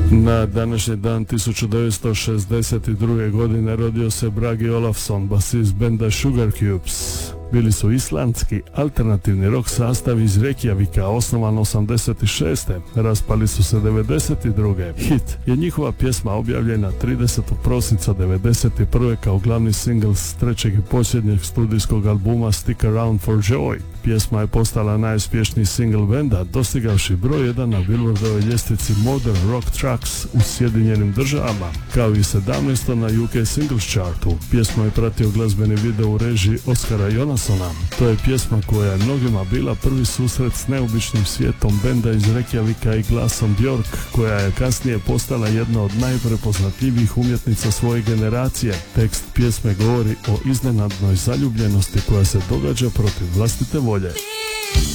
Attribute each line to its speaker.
Speaker 1: Na današnji dan 1962. godine rodio se Bragi Olafsson, basist benda Sugar Cubes. Bili su islandski alternativni rock sastav iz Reykjavika, osnovan 86. Raspali su se 92. Hit je njihova pjesma objavljena 30. prosinca 91. kao glavni singl s trećeg i posljednjeg studijskog albuma Stick Around for Joy. Pjesma je postala najuspješniji singl benda, dostigavši broj 1 na Billboardovoj ljestvici Modern Rock Tracks u Sjedinjenim Državama, kao i 17. na UK Singles Chartu. Pjesmu je pratio glazbeni video u režiji Oskara Jonasona. To je pjesma koja je mnogima bila prvi susret s neobičnim svijetom benda iz Reykjavika i glasom Björk, koja je kasnije postala jedna od najprepoznatljivijih umjetnica svoje generacije. Tekst pjesme govori o iznenadnoj zaljubljenosti koja se događa protiv vlastite volje.